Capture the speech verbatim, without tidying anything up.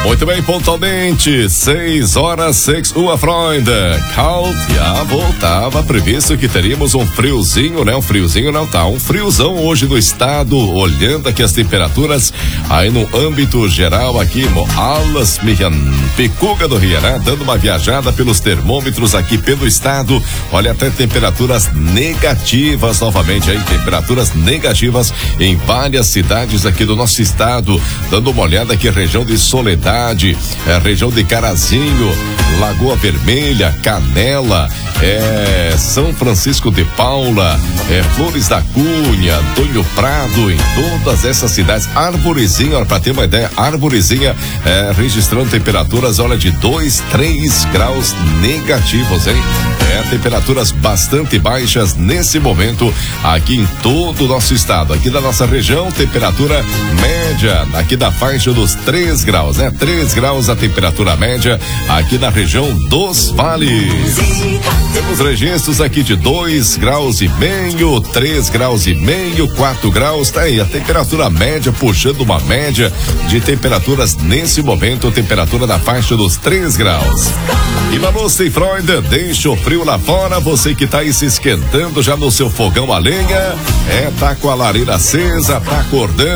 Muito bem, pontualmente, seis horas, seis, uma Freunde. Kalt, já voltava previsto que teríamos um friozinho, né? Um friozinho não tá, um friozão hoje no estado, olhando aqui as temperaturas, aí no âmbito geral aqui, Moalas, Mihan, Picuga do Rio, né? Dando uma viajada pelos termômetros aqui pelo estado, olha até temperaturas negativas novamente aí, temperaturas negativas em várias cidades aqui do nosso estado, dando uma olhada aqui, região de Soledade, é, região de Carazinho, Lagoa Vermelha, Canela, é, São Francisco de Paula, é, Flores da Cunha, Antônio Prado, em todas essas cidades, Arvorezinha, para ter uma ideia, Arvorezinha é, registrando temperaturas, olha, de dois, três graus negativos, hein? É, temperaturas bastante baixas nesse momento aqui em todo o nosso estado, aqui da nossa região, temperatura média, aqui da faixa dos três graus, né? três graus a temperatura média aqui na região dos vales. Temos registros aqui de dois graus e meio, três graus e meio, quatro graus, tá aí a temperatura média, puxando uma média de temperaturas nesse momento, temperatura da faixa dos três graus. E vamos, sem Freunde, deixa o frio lá fora, você que tá aí se esquentando já no seu fogão a lenha, é, tá com a lareira acesa, tá acordando.